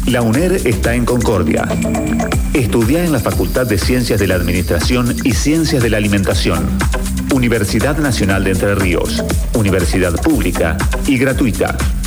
La UNER está en Concordia. Estudia en la Facultad de Ciencias de la Administración y Ciencias de la Alimentación. Universidad Nacional de Entre Ríos. Universidad pública y gratuita.